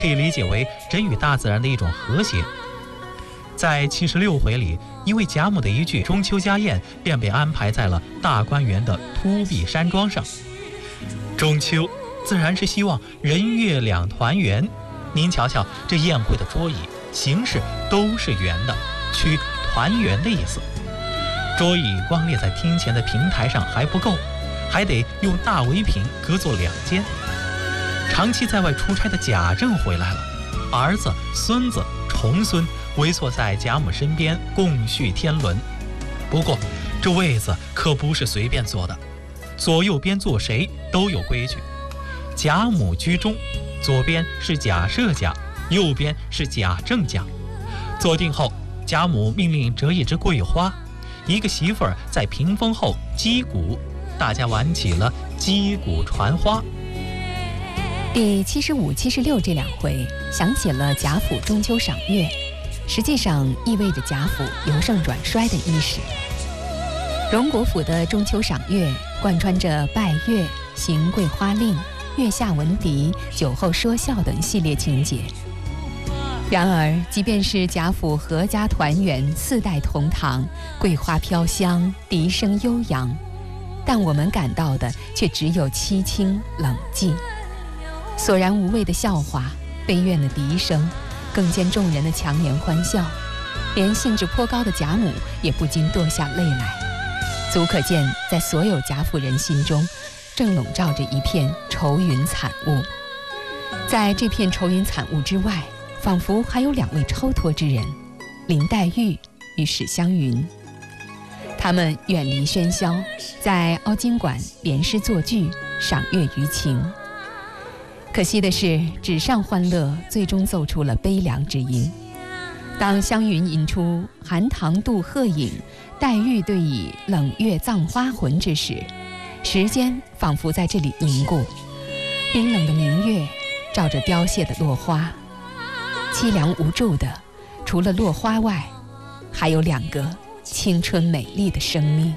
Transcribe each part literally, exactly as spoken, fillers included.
可以理解为人与大自然的一种和谐。在七十六回里，因为贾母的一句中秋家宴，便被安排在了大观园的凸壁山庄上。中秋自然是希望人月两团圆，您瞧瞧这宴会的桌椅形式都是圆的，取团圆的意思。桌椅光列在厅前的平台上还不够，还得用大围屏隔作两间。长期在外出差的贾政回来了，儿子、孙子、重孙围坐在贾母身边共叙天伦。不过这位子可不是随便坐的，左右边坐谁都有规矩。贾母居中，左边是贾赦家，右边是贾政家。坐定后，贾母命令折一枝桂花，一个媳妇儿在屏风后击鼓，大家玩起了击鼓传花。 第七十五、七十六这两回想起了贾府中秋赏月，实际上意味着贾府由盛转衰的伊始。荣国府的中秋赏月贯穿着拜月、行桂花令、月下闻笛、酒后说笑等系列情节。然而即便是贾府阖家团圆，四代同堂，桂花飘香，笛声悠扬，但我们感到的却只有凄清冷寂。索然无味的笑话，悲怨的笛声，更见众人的强颜欢笑，连兴致颇高的贾母也不禁堕下泪来。足可见，在所有贾府人心中，正笼罩着一片愁云惨雾。在这片愁云惨雾之外，仿佛还有两位超脱之人，林黛玉与史湘云。他们远离喧嚣，在凹晶馆联诗作句，赏月娱情。可惜的是，纸上欢乐最终奏出了悲凉之音。当湘云吟出寒塘渡鹤影，黛玉对以冷月葬花魂之时，时间仿佛在这里凝固，冰冷的明月照着凋谢的落花，凄凉无助的，除了落花外，还有两个青春美丽的生命。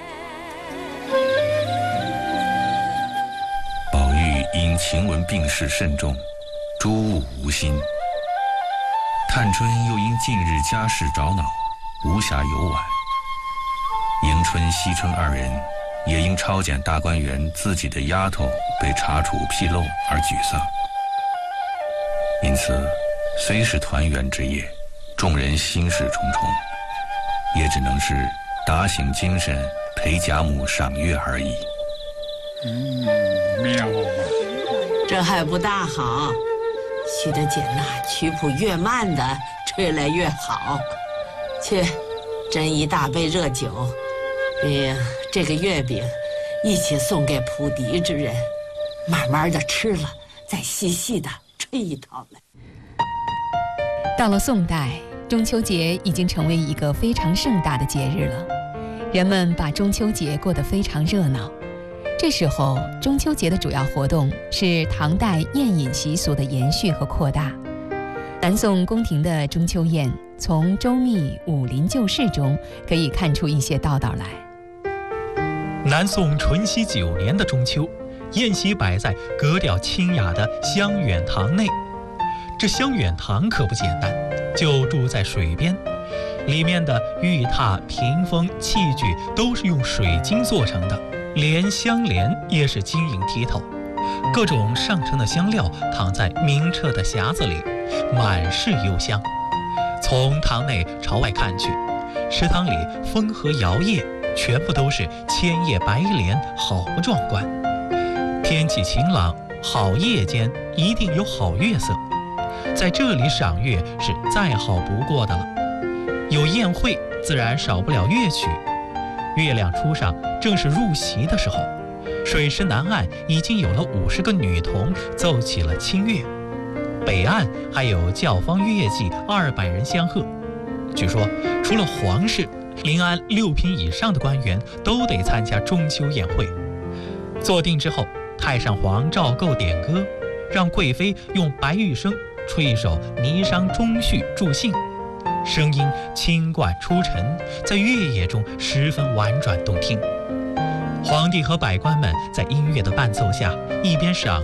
宝玉因晴雯病势甚重，诸务无心；探春又因近日家事着恼，无暇游玩。迎春、惜春二人也因抄检大观园自己的丫头被查处纰漏而沮丧。因此虽是团圆之夜，众人心事重重，也只能是打醒精神陪贾母赏月而已。 嗯，妙啊！ 这还不大好，许得简呐，曲谱越慢的吹来越好。去斟一大杯热酒，并这个月饼一起送给扑敌之人，慢慢的吃了，再细细的吹一套来。 到了宋代，中秋节已经成为一个非常盛大的节日了，人们把中秋节过得非常热闹。这时候，中秋节的主要活动是唐代宴饮习俗的延续和扩大。南宋宫廷的中秋宴，从周密武林旧事中可以看出一些道道来。 南宋淳熙九年的中秋，宴席摆在格调清雅的香远堂内。这香远堂可不简单，就住在水边，里面的玉榻、屏风、器具都是用水晶做成的，连香帘也是晶莹剔透，各种上乘的香料躺在明澈的匣子里，满是幽香。从堂内朝外看去，池塘里风和摇曳，全部都是千叶白莲，好不壮观。天气晴朗，好夜间一定有好月色，在这里赏月是再好不过的了。有宴会，自然少不了乐曲。月亮初上，正是入席的时候，水池南岸已经有了五十个女童奏起了清乐，北岸还有教坊乐伎二百人相和。据说，除了皇室，临安六品以上的官员都得参加中秋宴会。坐定之后，太上皇赵构点歌，让贵妃用白玉笙吹一首《霓裳中序助兴》，声音清贯出尘，在乐野中十分婉转动听。皇帝和百官们在音乐的伴奏下，一边赏